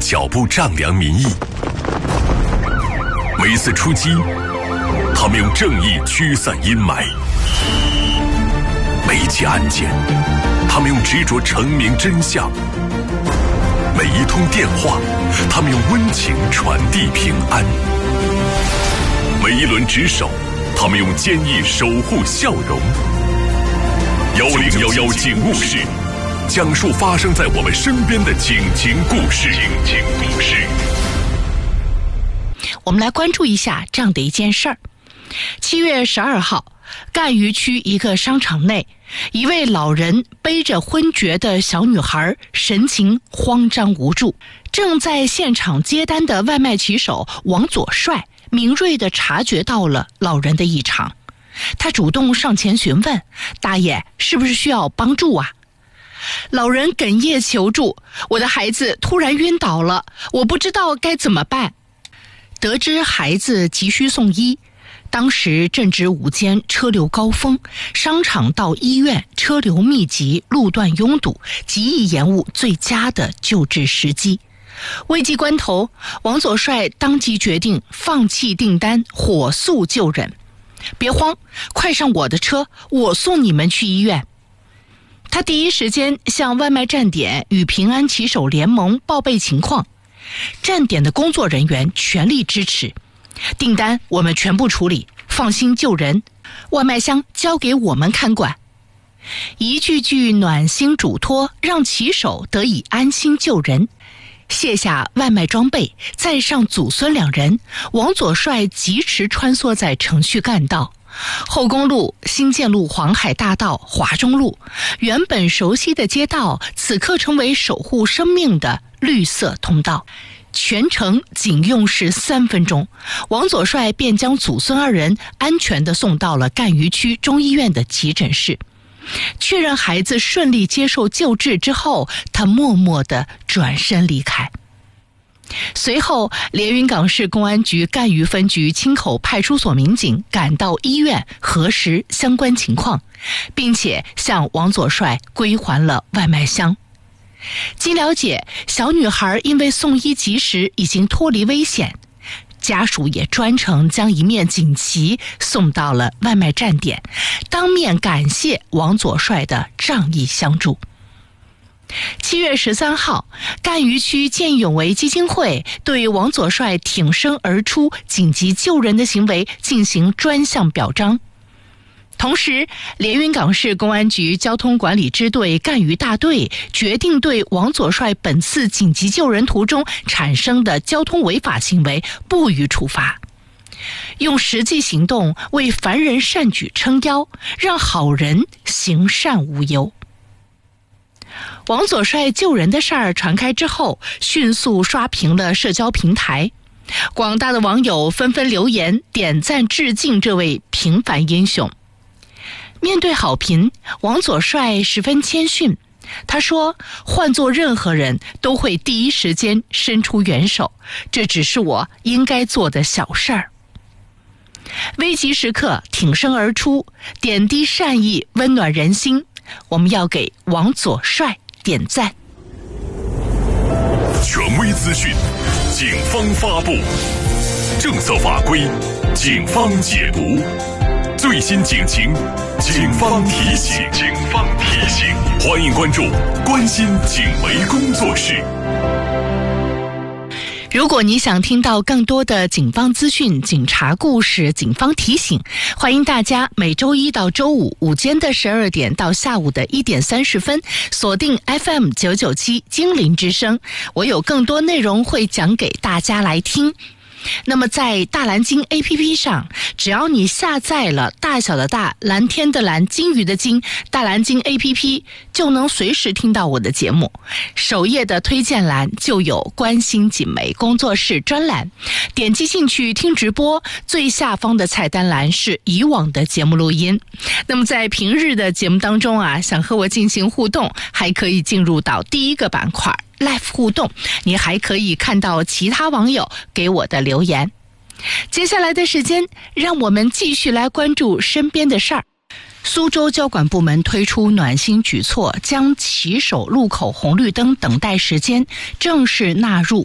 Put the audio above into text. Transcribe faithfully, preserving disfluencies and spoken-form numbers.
脚步丈量民意。每次出击，他们用正义驱散阴霾；每起案件，他们用执着澄明真相；每一通电话，他们用温情传递平安；每一轮值守，他们用坚毅守护笑容。幺零幺幺警务室，讲述发生在我们身边的警情故事。警情故事。 我们来关注一下这样的一件事儿。七月十二号，赣榆区一个商场内，一位老人背着昏厥的小女孩，神情慌张无助。正在现场接单的外卖骑手王佐帅敏锐地察觉到了老人的异常，他主动上前询问：“大爷，是不是需要帮助啊？”老人哽咽求助：“我的孩子突然晕倒了，我不知道该怎么办。”得知孩子急需送医，当时正值午间车流高峰，商场到医院车流密集，路段拥堵，极易延误最佳的救治时机。危急关头，王佐帅当即决定放弃订单，火速救人。别慌，快上我的车，我送你们去医院。他第一时间向外卖站点与平安骑手联盟报备情况，站点的工作人员全力支持，订单我们全部处理，放心救人，外卖箱交给我们看管。一句句暖心嘱托，让骑手得以安心救人。卸下外卖装备，载上祖孙两人，王佐帅疾驰穿梭在城区干道。后公路、新建路、黄海大道、华中路，原本熟悉的街道，此刻成为守护生命的绿色通道。全程仅用时三分钟，王佐帅便将祖孙二人安全地送到了赣榆区中医院的急诊室。确认孩子顺利接受救治之后，他默默地转身离开。随后，连云港市公安局赣榆分局青口派出所民警赶到医院核实相关情况，并且向王佐帅归还了外卖箱。经了解，小女孩因为送医及时，已经脱离危险。家属也专程将一面锦旗送到了外卖站点，当面感谢王佐帅的仗义相助。七月十三号，赣榆区见义勇为基金会对王佐帅挺身而出、紧急救人的行为进行专项表彰。同时，连云港市公安局交通管理支队赣榆大队决定对王佐帅本次紧急救人途中产生的交通违法行为不予处罚，用实际行动为凡人善举撑腰，让好人行善无忧。王佐帅救人的事儿传开之后，迅速刷屏了社交平台，广大的网友纷纷留言点赞致敬这位平凡英雄。面对好评，王佐帅十分谦逊，他说：“换做任何人都会第一时间伸出援手，这只是我应该做的小事儿。”危急时刻挺身而出，点滴善意，温暖人心，我们要给王佐帅点赞。 权威资讯，警方发布；政策法规，警方解读；最新警情，警方提醒。警方提醒，欢迎关注关心警媒工作室。 如果你想听到更多的警方资讯、警察故事、警方提醒，欢迎大家每周一到周五午间的十二点到下午的一点三十分锁定 F M 九九七精灵之声，我有更多内容会讲给大家来听。那么在大蓝鲸 A P P 上，只要你下载了大小的大、蓝天的蓝、鲸鱼的鲸大蓝鲸 A P P， 就能随时听到我的节目。首页的推荐栏就有关心警媒工作室专栏，点击进去听直播，最下方的菜单栏是以往的节目录音。那么在平日的节目当中啊，想和我进行互动，还可以进入到第一个板块Live 互动，你还可以看到其他网友给我的留言。接下来的时间，让我们继续来关注身边的事儿。苏州交管部门推出暖心举措，将骑手路口红绿灯等待时间正式纳入